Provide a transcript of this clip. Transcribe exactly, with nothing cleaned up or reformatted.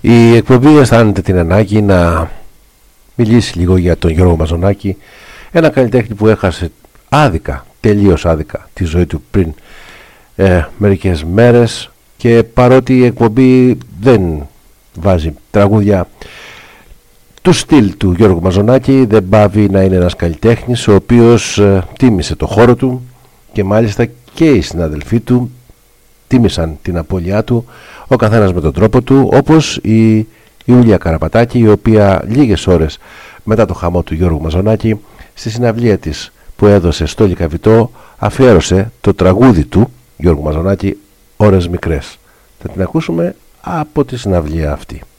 Η εκπομπή αισθάνεται την ανάγκη να μιλήσει λίγο για τον Γιώργο Μαζονάκη, ένα καλλιτέχνη που έχασε άδικα, τελείως άδικα τη ζωή του πριν ε, μερικές μέρες, και παρότι η εκπομπή δεν βάζει τραγούδια του στυλ του Γιώργου Μαζονάκη, δεν πάβει να είναι ένας καλλιτέχνης ο οποίος ε, τίμησε το χώρο του, και μάλιστα και οι συναδελφοί του τίμησαν την απώλειά του, ο καθένας με τον τρόπο του, όπως η Ιούλια Καραπατάκη, η οποία λίγες ώρες μετά το χαμό του Γιώργου Μαζονάκη, στη συναυλία της που έδωσε στο Λυκαβητό, αφιέρωσε το τραγούδι του Γιώργου Μαζονάκη, «Ώρες μικρές». Θα την ακούσουμε από τη συναυλία αυτή.